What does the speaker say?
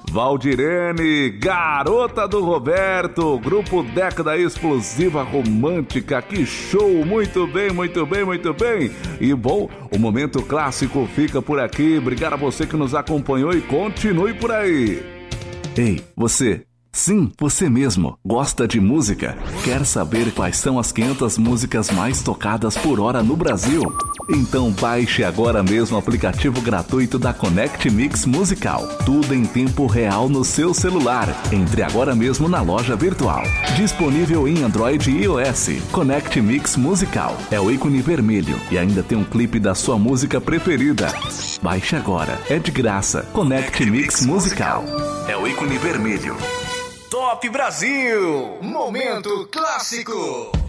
Valdirene, Garota do Roberto, grupo Década Explosiva Romântica, que show, muito bem, muito bem, muito bem. E bom, o Momento Clássico fica por aqui, obrigado a você que nos acompanhou e continue por aí. Ei, você... Sim, você mesmo. Gosta de música? Quer saber quais são as 500 músicas mais tocadas por hora no Brasil? Então baixe agora mesmo o aplicativo gratuito da Connect Mix Musical. Tudo em tempo real no seu celular. Entre agora mesmo na loja virtual. Disponível em Android e iOS. Connect Mix Musical. É o ícone vermelho e ainda tem um clipe da sua música preferida. Baixe agora. É de graça. Connect Mix Musical. É o ícone vermelho. Top Brasil! Momento Clássico!